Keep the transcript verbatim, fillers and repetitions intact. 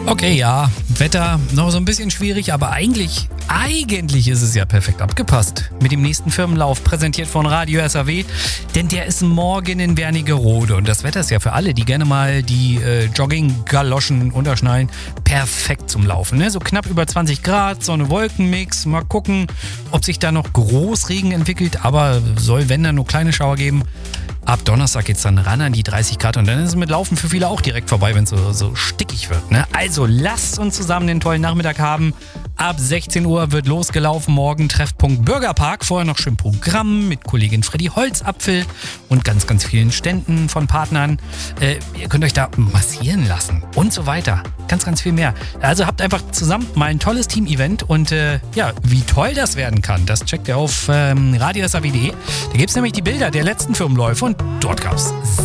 Okay, ja, Wetter noch so ein bisschen schwierig, aber eigentlich, eigentlich ist es ja perfekt abgepasst. Mit dem nächsten Firmenlauf, präsentiert von Radio S A W, denn der ist morgen in Wernigerode. Und das Wetter ist ja für alle, die gerne mal die äh, Jogging-Galoschen unterschnallen, perfekt zum Laufen. Ne? So knapp über zwanzig Grad, Sonne-Wolken-Mix. Mal gucken, ob sich da noch Großregen entwickelt, aber soll, wenn dann, nur kleine Schauer geben. Ab Donnerstag geht's dann ran an die dreißig Grad und dann ist es mit Laufen für viele auch direkt vorbei, wenn es so, so stickig wird. Ne? Also lasst uns zusammen den tollen Nachmittag haben. Ab sechzehn Uhr wird losgelaufen. Morgen Treffpunkt Bürgerpark. Vorher noch schön Programm mit Kollegin Freddy Holzapfel und ganz, ganz vielen Ständen von Partnern. Äh, ihr könnt euch da massieren lassen und so weiter. Ganz, ganz viel mehr. Also habt einfach zusammen mal ein tolles Team-Event und äh, ja, wie toll das werden kann, das checkt ihr auf ähm, radio s a w punkt d e. Da gibt es nämlich die Bilder der letzten Firmenläufe und dort gab es